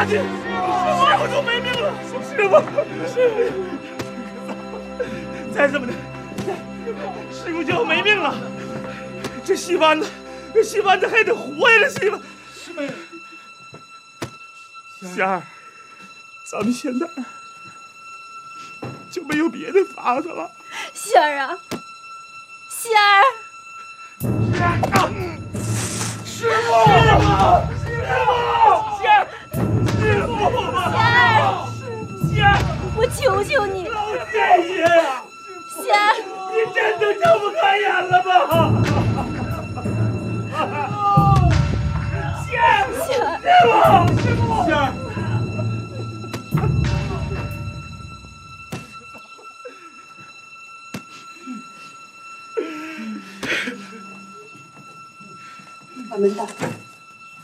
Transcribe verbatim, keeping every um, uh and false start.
去！师傅，我就没命了！师傅，师傅，再这么的，师傅就要没命了。这戏班子，这戏班子还得活呀！这戏班，师妹，仙儿，咱们现在就没有别的法子了。 仙儿啊，仙儿！ 师傅，师傅，师傅，仙儿，师傅， 仙儿， 仙儿， 我求求你， 老天爷呀！ 仙儿， 你真的睁不开眼了吗？仙儿， 仙儿， 师傅，师傅，仙儿。 把门打开。